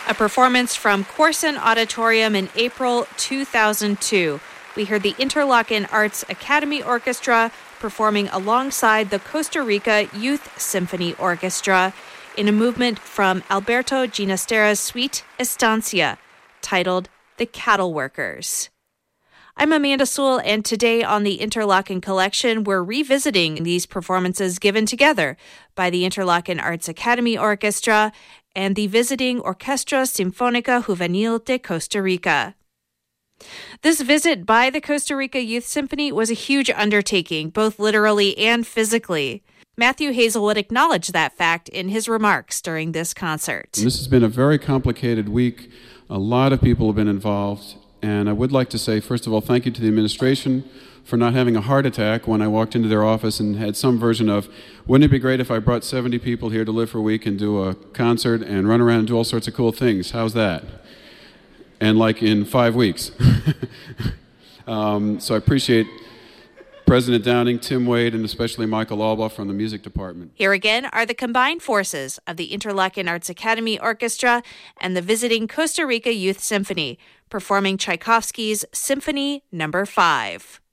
a performance from Corson Auditorium in April 2002. We heard the Interlochen Arts Academy Orchestra performing alongside the Costa Rica Youth Symphony Orchestra in a movement from Alberto Ginastera's suite Estancia, titled The Cattle Workers. I'm Amanda Sewell, and today on the Interlochen Collection, we're revisiting these performances given together by the Interlochen Arts Academy Orchestra and the visiting Orquestra Sinfónica Juvenil de Costa Rica. This visit by the Costa Rica Youth Symphony was a huge undertaking, both literally and physically. Matthew Hazelwood acknowledged that fact in his remarks during this concert. This has been a very complicated week. A lot of people have been involved. And I would like to say, first of all, thank you to the administration for not having a heart attack when I walked into their office and had some version of, wouldn't it be great if I brought 70 people here to live for a week and do a concert and run around and do all sorts of cool things? How's that? And like in 5 weeks. So I appreciate President Downing, Tim Wade, and especially Michael Albaugh from the music department. Here again are the combined forces of the Interlochen Arts Academy Orchestra and the visiting Costa Rica Youth Symphony, performing Tchaikovsky's Symphony No. 5.